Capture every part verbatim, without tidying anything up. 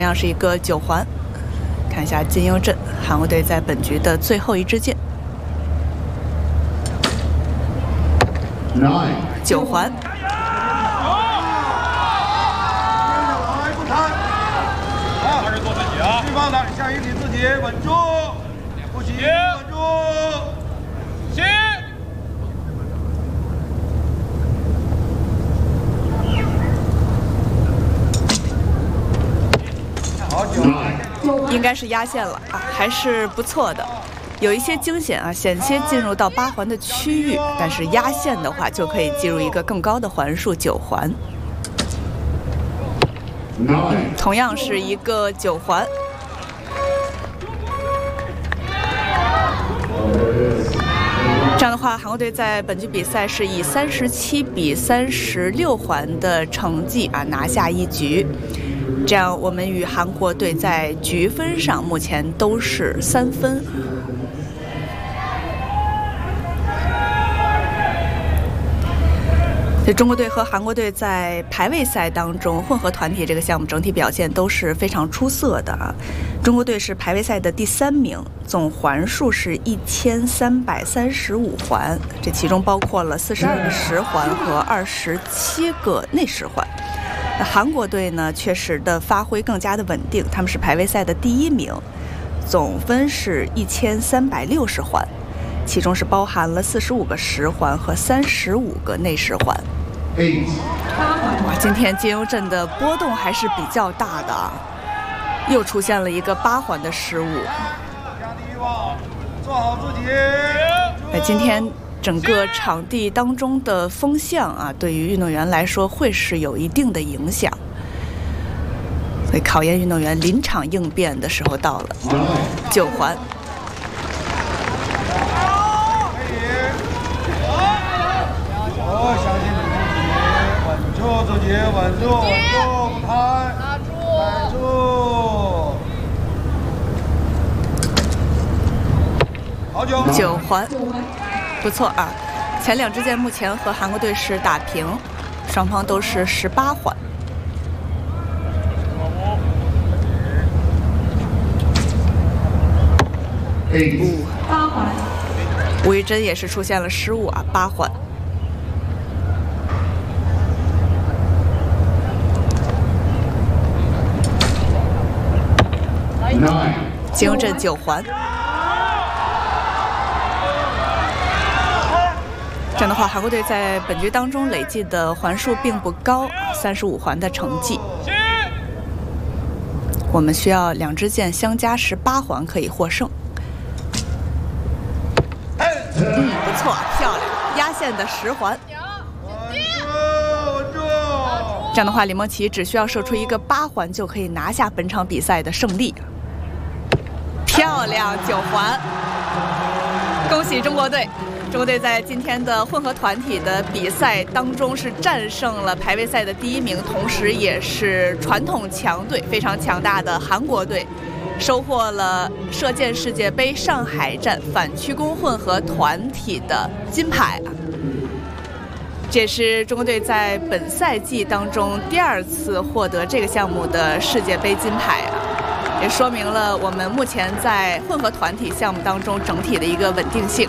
同样是一个九环。看一下金英镇，韩国队在本局的最后一支箭。九环。 好，还是做自己啊！对方的下一题自己稳住，不行，稳住，行。 应该是压线了啊，还是不错的，有一些惊险啊，险些进入到八环的区域，但是压线的话就可以进入一个更高的环数九环。嗯，同样是一个九环。这样的话，韩国队在本局比赛是以三十七比三十六环的成绩啊拿下一局。 这样，我们与韩国队在局分上目前都是三分。这中国队和韩国队在排位赛当中，混合团体这个项目整体表现都是非常出色的啊。中国队是排位赛的第三名，总环数是一千三百三十五环，这其中包括了四十二个实环和二十七个内实环。 韩国队呢，确实的发挥更加的稳定，他们是排位赛的第一名，总分是一千三百六十环，其中是包含了四十五个实环和三十五个内实环。哇，今天金优镇的波动还是比较大的啊，又出现了一个八环的失误。 做好自己。 那今天。 整个场地当中的风向啊，对于运动员来说会是有一定的影响，所以考验运动员临场应变的时候到了。九环， 我相信你自己，稳住自己，稳住，稳住，不开，拿住，好久。 九环。 不错啊，前两支箭目前和韩国队是打平，双方都是十八环。五八环，吴玉珍也是出现了失误啊，八环。金优镇九环。 这样的话，韩国队在本局当中累计的环数并不高，三十五环的成绩。我们需要两支箭相加十八环可以获胜。嗯，不错，漂亮，压线的十环。这样的话，李梦琪只需要射出一个八环就可以拿下本场比赛的胜利。漂亮，九环，恭喜中国队！ 中国队在今天的混合团体的比赛当中是战胜了排位赛的第一名，同时也是传统强队非常强大的韩国队，收获了射箭世界杯上海站反曲弓混合团体的金牌。这也是中国队在本赛季当中第二次获得这个项目的世界杯金牌啊，也说明了我们目前在混合团体项目当中整体的一个稳定性。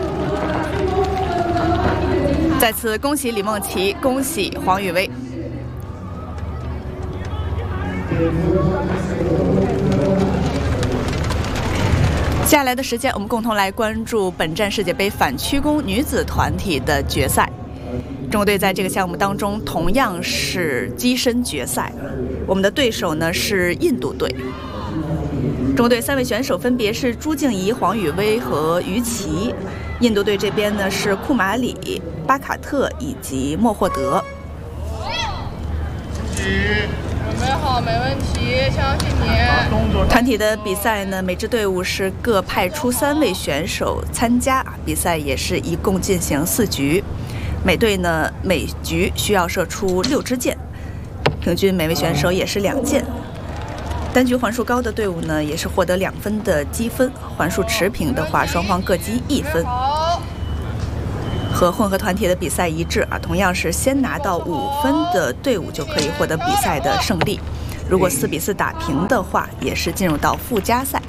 再次恭喜李梦琪，恭喜黄宇威。接下来的时间，我们共同来关注本站世界杯反曲弓女子团体的决赛。中国队在这个项目当中同样是跻身决赛，我们的对手呢是印度队。中国队三位选手分别是朱静怡、黄宇威和于琦。 印度队这边呢是库马里、巴卡特以及莫霍德。 准备好，没问题，相信你。 团体的比赛呢，每支队伍是各派出三位选手参加，比赛也是一共进行四局，每队呢每局需要射出六支箭，平均每位选手也是两箭。 单局环数高的队伍呢，也是获得两分的积分；环数持平的话，双方各积一分。和混合团体的比赛一致啊，同样是先拿到五分的队伍就可以获得比赛的胜利。 如果四比四打平的话，也是进入到附加赛。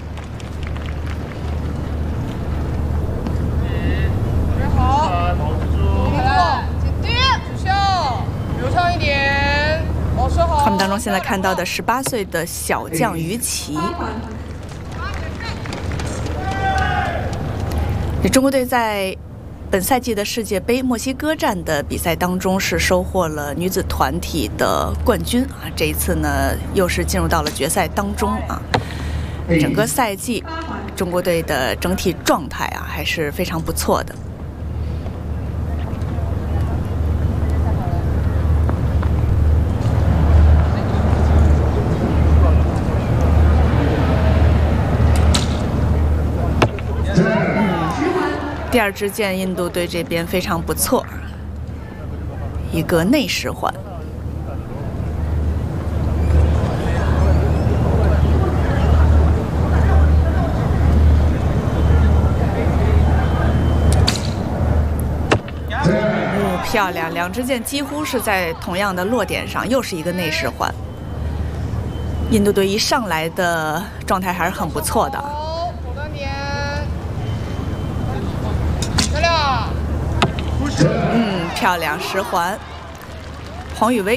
准备好，动作，紧盯，指向，流畅一点，保持好。 画面当中现在看到的十八岁的小将于琦。中国队在本赛季的世界杯墨西哥站的比赛当中是收获了女子团体的冠军啊！这一次呢，又是进入到了决赛当中啊！整个赛季，中国队的整体状态啊还是非常不错的。第二支箭，印度队这边非常不错，一个内十环。嗯，漂亮，两支箭几乎是在同样的落点上，又是一个内十环。印度队一上来的状态还是很不错的。嗯，漂亮，十环。黄雨薇，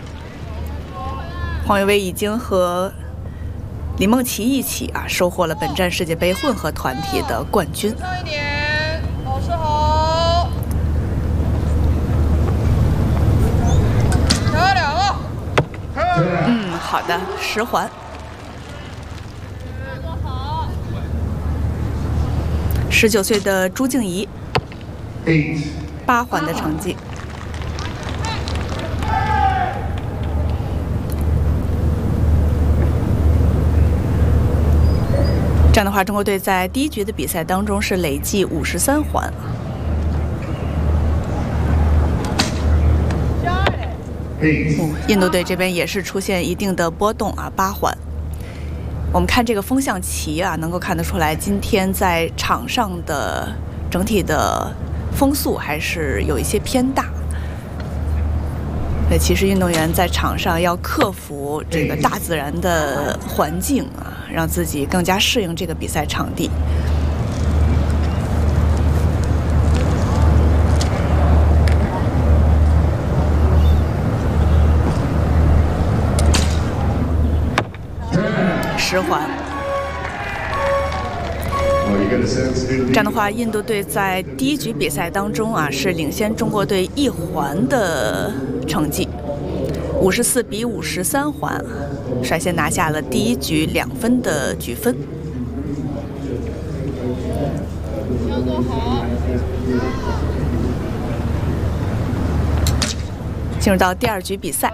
黄雨薇已经和李梦琪一起啊，收获了本站世界杯混合团体的冠军。 上一点，保持好。漂亮啊！ 嗯，好的，十环。十九岁的朱静怡。八环的成绩。这样的话，中国队在第一局的比赛当中是累计五十三环。嗯，印度队这边也是出现一定的波动啊，八环。我们看这个风向旗啊，能够看得出来，今天在场上的整体的风速还是有一些偏大。对，其实运动员在场上要克服这个大自然的环境啊，让自己更加适应这个比赛场地。十环。这样的话，印度队在第一局比赛当中啊，是领先中国队一环的成绩，五十四比五十三环，率先拿下了第一局两分的局分。进入到第二局比赛，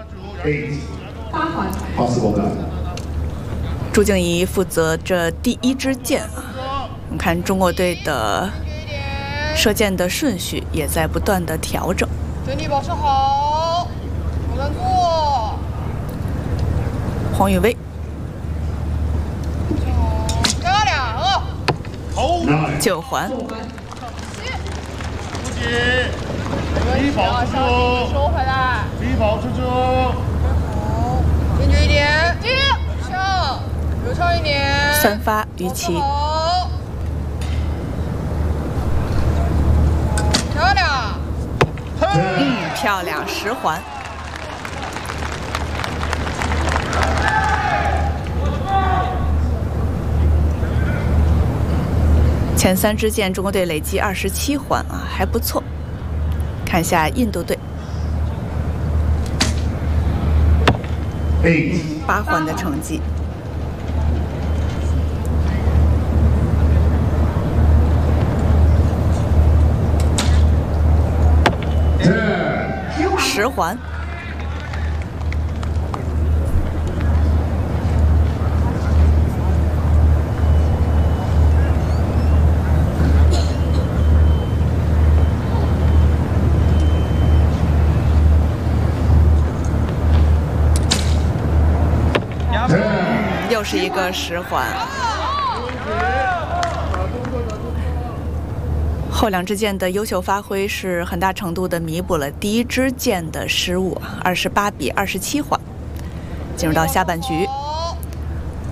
朱静怡负责这第一支箭啊。我们看中国队的射箭的顺序也在不断的调整。 整体保持好，不能做。 黄雨薇， 漂亮啊！ 九环。 不急，没问题啊，小心收回来。 低保出球。 好，坚决一点，接上，流畅一点。 三发于琦。 漂亮， 嗯，漂亮，十环。前三支箭，中国队累计二十七环啊，还不错。看一下印度队，嗯，八环的成绩。十环。嗯，又是一个十环。后两支箭的优秀发挥是很大程度的弥补了第一支箭的失误，二十八比二十七环。 进入到下半局。